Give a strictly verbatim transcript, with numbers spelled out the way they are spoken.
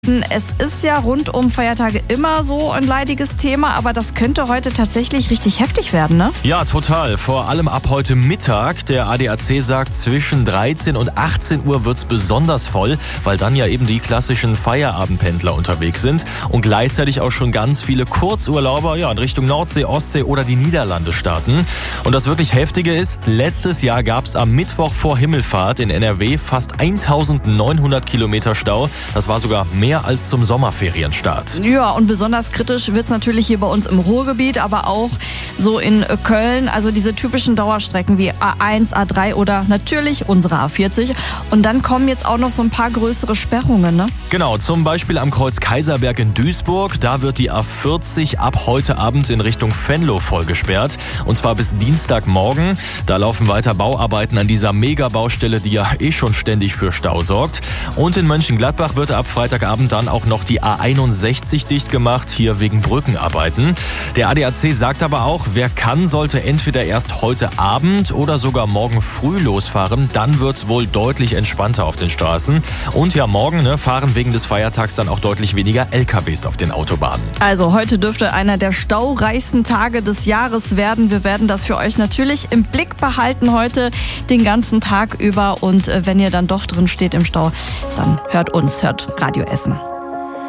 Es ist ja rund um Feiertage immer so ein leidiges Thema, aber das könnte heute tatsächlich richtig heftig werden, ne? Ja, total. Vor allem ab heute Mittag. Der A D A C sagt, zwischen dreizehn und achtzehn Uhr wird's besonders voll, weil dann ja eben die klassischen Feierabendpendler unterwegs sind und gleichzeitig auch schon ganz viele Kurzurlauber ja, in Richtung Nordsee, Ostsee oder die Niederlande starten. Und das wirklich Heftige ist, letztes Jahr gab's am Mittwoch vor Himmelfahrt in N R W fast eintausendneunhundert Kilometer Stau. Das war sogar mehr als zum Sommerferienstart. Ja, und besonders kritisch wird's natürlich hier bei uns im Ruhrgebiet, aber auch so in Köln. Also diese typischen Dauerstrecken wie A eins, A drei oder natürlich unsere A vierzig. Und dann kommen jetzt auch noch so ein paar größere Sperrungen, ne? Genau, zum Beispiel am Kreuz Kaiserberg in Duisburg. Da wird die A vierzig ab heute Abend in Richtung Venlo voll gesperrt. Und zwar bis Dienstagmorgen. Da laufen weiter Bauarbeiten an dieser Megabaustelle, die ja eh schon ständig für Stau sorgt. Und in Mönchengladbach wird ab Freitagabend dann auch noch die A einundsechzig dicht gemacht, hier wegen Brückenarbeiten. Der A D A C sagt aber auch, wer kann, sollte entweder erst heute Abend oder sogar morgen früh losfahren. Dann wird es wohl deutlich entspannter auf den Straßen. Und ja, morgen ne, fahren wegen des Feiertags dann auch deutlich weniger L K Ws auf den Autobahnen. Also heute dürfte einer der staureichsten Tage des Jahres werden. Wir werden das für euch natürlich im Blick behalten heute den ganzen Tag über. Und wenn ihr dann doch drin steht im Stau, dann hört uns, hört Radio Essen.